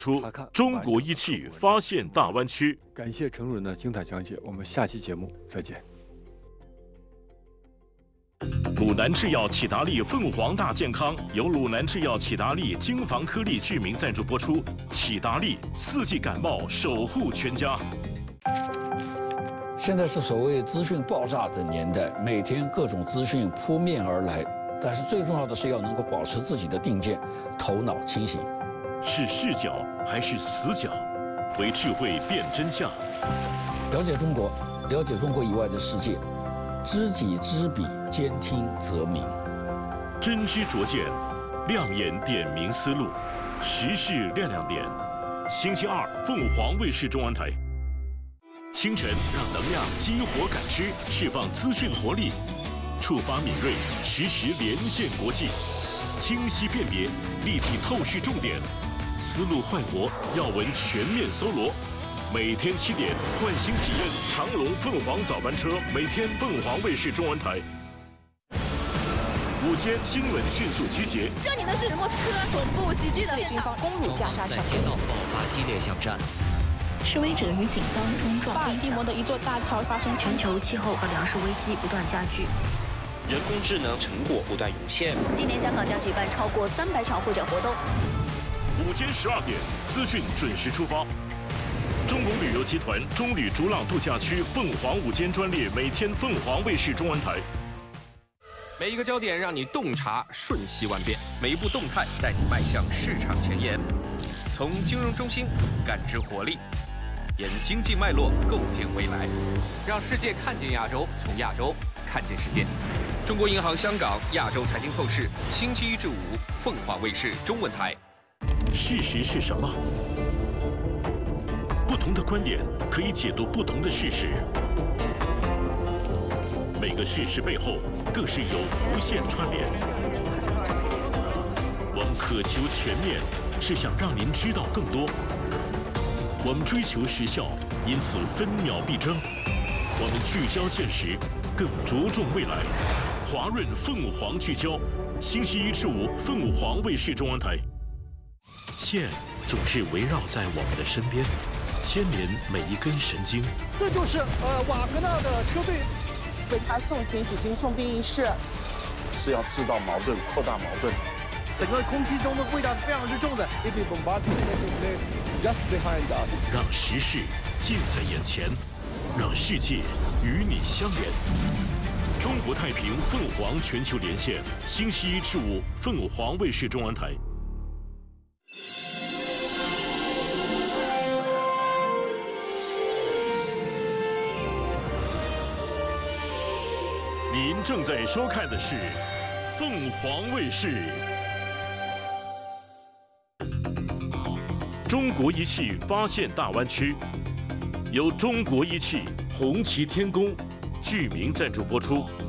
出中国一汽发现大湾区。 感谢陈主任的精彩讲解，我们下期节目再见。 鲁南制药启达利凤凰大健康由鲁南制药启达利京房颗粒剧名赞助播出。启达利4季感冒守护全家。 现在是所谓资讯爆炸的年代，每天各种资讯扑面而来，但是最重要的是要能够保持自己的定见，头脑清醒。 是视角还是死角？为智慧辨真相。 了解中国，了解中国以外的世界。知己知彼，兼听则明。 真知灼见，亮眼点明思路，时事亮亮点。星期二，凤凰卫视中文台。清晨让能量激活感知，释放资讯活力，触发敏锐，实时连线国际，清晰辨别，立体透视重点，思路焕活，要闻全面搜罗。每天7点，换新体验长龙凤凰早班车，每天凤凰卫视中文台。午间新闻迅速集结。 这里的是莫斯科总部袭击的军方攻入加沙城， 在街道爆发激烈巷战。 示威者与警方冲撞。 巴尔的摩的一座大桥发生。 全球气候和粮食危机不断加剧。 人工智能成果不断涌现。 今年香港将举办超过300场会展活动。 午间12点，资讯准时出发。中国旅游集团中旅逐浪度假区凤凰午间专列，每天凤凰卫视中文台。 每一个焦点让你洞察瞬息万变，每一步动态带你迈向市场前沿。从金融中心感知活力，沿经济脉络构建未来，让世界看见亚洲，从亚洲看见世界。中国银行香港亚洲财经透视，星期1至5，凤凰卫视中文台。 事实是什么？不同的观点可以解读不同的事实，每个事实背后更是有无限串联。我们渴求全面，是想让您知道更多。我们追求时效，因此分秒必争。我们聚焦现实，更着重未来。华润凤凰聚焦，星期1至5，凤凰卫视中文台。线总是围绕在我们的身边，牵连每一根神经。 这就是瓦格纳的车队为他送行举行送殡仪式， 是要制造矛盾，扩大矛盾。 整个空气中的味道是非常之重的。Just behind us， 让时事近在眼前，让世界与你相连。中国太平凤凰全球连线，星期1至5，凤凰卫视中文台。您正在收看的是凤凰卫视。中国一汽发现大湾区，由中国一汽红旗天宫剧名赞助播出。